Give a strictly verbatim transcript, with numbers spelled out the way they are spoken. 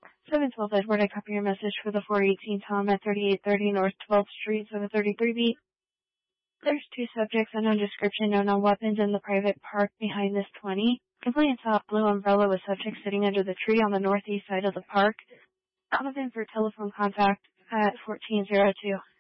seven twelve Edward, I copy your message for the four eighteen Tom at thirty-eight thirty North twelfth Street, seven thirty-three B. There's two subjects, unknown description, no known weapons in the private park behind this twenty. Completely top blue umbrella with subject sitting under the tree on the northeast side of the park. I'm looking for telephone contact at fourteen oh two.